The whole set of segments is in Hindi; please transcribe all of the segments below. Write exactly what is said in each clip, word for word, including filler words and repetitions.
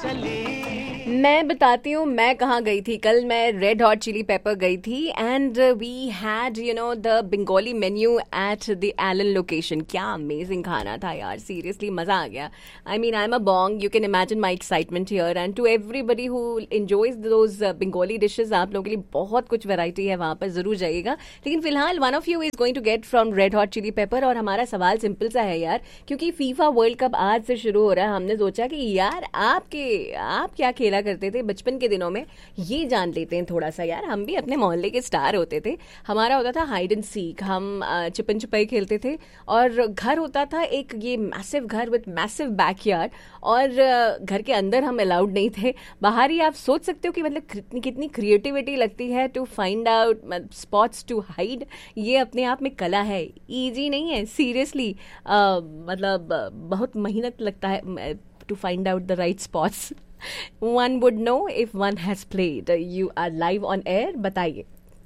मैं बताती हूँ मैं कहाँ गई थी कल। मैं रेड हॉट चिली पेपर गई थी and we had you know the Bengali menu at the Elon location. क्या अमेजिंग खाना था यार, सीरियसली मजा आ गया। I mean I am a Bong, you can imagine my excitement here and to everybody who enjoys those Bengali dishes. आप लोगों के लिए बहुत कुछ वैरायटी है वहाँ पर, जरूर जाइएगा। लेकिन फिलहाल one of you is going to get from red hot chilli paper. और हमारा सवाल सिंपल सा है यार, क्योंकि फीफा वर्ल्ड कप आज से शुरू हो रहा है, हमने सोचा कि यार आपके आप क्या खेला करते थे बचपन के दिनों में, ये जान लेते हैं थोड़ा सा यार। हम भी अपने मोहल्ले के स्टार होते थे। हमारा होता था हाइड एंड सीक, हम चिपन छिपाई खेलते थे और घर होता था एक ये मैसिव घर विद मैसिव बैकयार्ड, और घर के अंदर हम अलाउड नहीं थे, बाहर ही। आप सोच सकते हो कि मतलब कितनी कितनी क्रिएटिविटी लगती है to find out spots to hide. ये अपने आप में कला है, इजी नहीं है सीरियसली। मतलब बहुत मेहनत लगता है to find out the right spots. One would know if one has played. You are live on air. बताइए।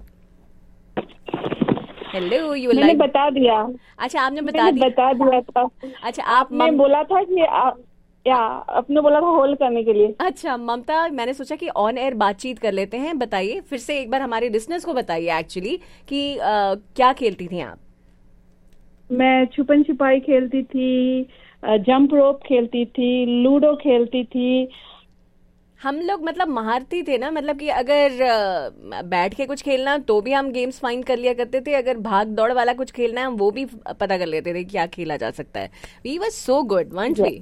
Hello, you मैंने live. बता दिया। अच्छा, आपने बता मैंने दिया। बता दिया था। अच्छा, आप मैं मम... बोला था कि आ, या आपने बोला था होल्ड करने के लिए। अच्छा ममता, मैंने सोचा कि ऑन एयर बातचीत कर लेते हैं। बताइए फिर से एक बार हमारे लिसनर्स को बताइए एक्चुअली कि आ, क्या खेलती थी आप। मैं छुपन छिपाई खेलती थी, जंप रोप खेलती थी, लूडो खेलती थी। हम लोग मतलब महारती थे ना, मतलब कि अगर बैठ के कुछ खेलना तो भी हम गेम्स फाइंड कर लिया करते थे, अगर भाग दौड़ वाला कुछ खेलना है हम वो भी पता कर लेते थे क्या खेला जा सकता है। We were so good want we.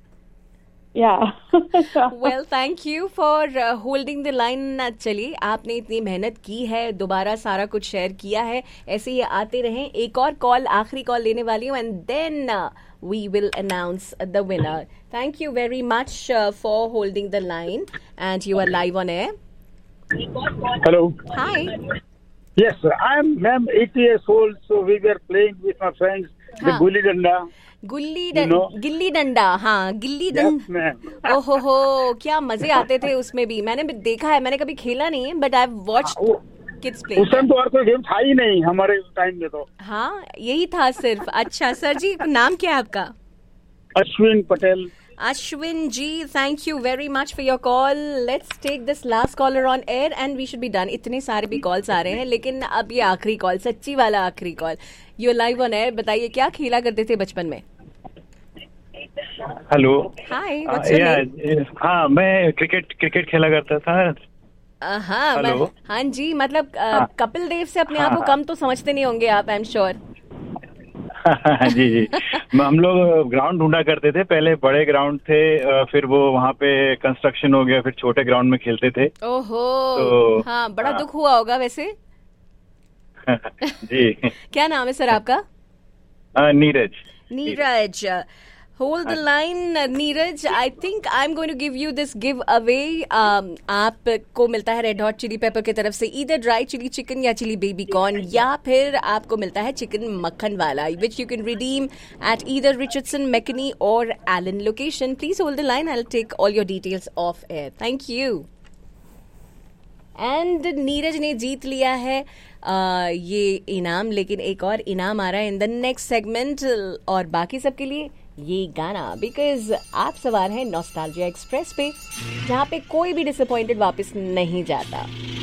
Well thank you for holding the line. चलिए, आपने इतनी मेहनत की है, दोबारा सारा कुछ शेयर किया है, ऐसे ही आते रहें। एक और कॉल, आखिरी कॉल लेने वाली हूँ and then we will announce the winner. Thank you very much uh, for holding the line and you are live on air. Hello. Hi. Yes, I am ma'am eighty years old, so we were playing with my friends the gulli danda. Gulli danda, gilli danda. हाँ, गिल्ली डंडा। yes, ओहो हो, क्या मजे आते थे उसमें भी। मैंने भी देखा है, मैंने कभी खेला नहीं है but I have watched kids play. उस टाइम तो और कोई गेम था ही नहीं हमारे टाइम में तो। हाँ, यही था सिर्फ। अच्छा सर जी, नाम क्या है आपका? अश्विन पटेल। अश्विन जी, thank you very much for your call. Let's take this last caller on air and we should be done. इतने सारे भी कॉल्स आ रहे हैं लेकिन अब ये आखिरी कॉल, सच्ची वाला आखिरी call. You live on air. बताइए क्या खेला करते थे बचपन में? हेलो। हाय, हाँ, मैं क्रिकेट क्रिकेट खेला करता था। हाँ मैं, हाँ जी, मतलब हाँ, कपिल देव से अपने आप को कम तो समझते नहीं होंगे आप, आई एम श्योर। जी जी हम लोग ग्राउंड ढूंढा करते थे। पहले बड़े ग्राउंड थे, फिर वो वहाँ पे कंस्ट्रक्शन हो गया, फिर छोटे ग्राउंड में खेलते थे। ओहो तो, हाँ, बड़ा हाँ, दुख हुआ होगा वैसे। जी क्या नाम है सर आपका? Neeraj. Neeraj, Hold the line, Neeraj. I think I'm going to give you this give away. Um, आपको मिलता है रेड हॉट चिली पेपर की तरफ से either ड्राई चिली चिकन या चिली बेबी कॉर्न, या फिर आपको मिलता है चिकन मक्खन वाला, which you can redeem at either Richardson, McKinney or Allen location. Please hold the line. I'll take all your details off air. Thank you. And Neeraj ने जीत लिया है uh, ये इनाम, लेकिन एक और इनाम आ रहा है इन द नेक्स्ट सेगमेंट। और बाकी सबके लिए ये गाना, बिकॉज आप सवार हैं नॉस्टैल्जिया एक्सप्रेस पे, जहाँ पे कोई भी डिसअपॉइंटेड वापस नहीं जाता।